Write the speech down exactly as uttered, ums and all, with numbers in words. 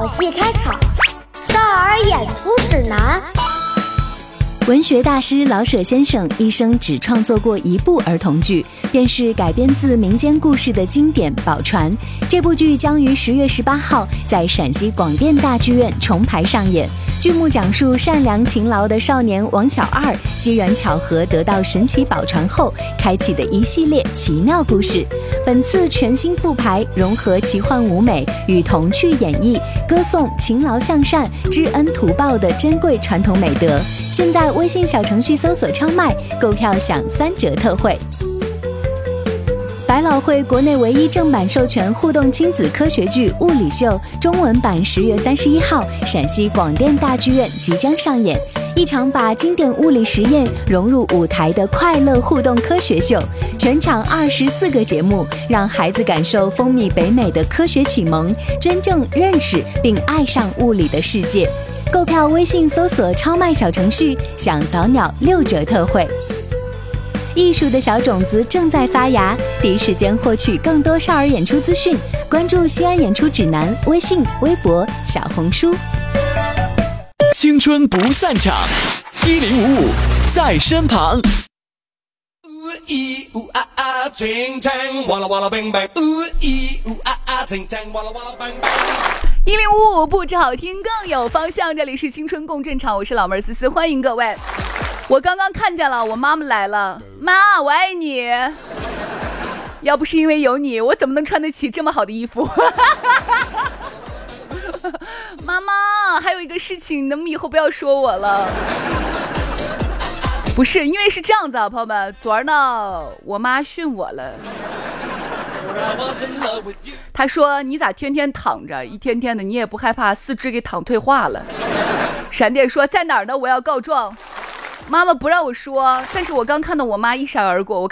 好戏开场，少儿演出指南。 文学大师老舍先生一生只创作过一部儿童剧，便是改编自民间故事的经典《宝船》。这部剧将于十月十八号在陕西广电大剧院重排上演。剧目讲述善良勤劳的少年王小二机缘巧合得到神奇宝船后开启的一系列奇妙故事。本次全新复排，融合奇幻舞美与童趣演绎，歌颂勤劳向善、知恩图报的珍贵传统美德。现在微信小程序搜索超卖，购票享三折特惠。百老汇国内唯一正版授权互动亲子科学剧《物理秀》中文版十月三十一号陕西广电大剧院即将上演，一场把经典物理实验融入舞台的快乐互动科学秀。全场二十四个节目，让孩子感受风靡北美的科学启蒙，真正认识并爱上物理的世界。购票微信搜索超卖小程序，享早鸟六折特惠。艺术的小种子正在发芽，第一时间获取更多少儿演出资讯，关注西安演出指南微信、微博、小红书。 青春不散场，一零五五在身旁。 一零五五不止好听，更有方向。这里是青春共振场，我是老妹儿思思，欢迎各位。我刚刚看见了，我妈妈来了，妈，我爱你。要不是因为有你，我怎么能穿得起这么好的衣服？妈妈，还有一个事情，能不能以后不要说我了？不是，因为是这样子啊，朋友们，昨儿呢，我妈训我了。她说：“你咋天天躺着，一天天的，你也不害怕四肢给躺退化了？”闪电说：“在哪儿呢？我要告状。”妈妈不让我说，但是我刚看到我妈一闪而过，我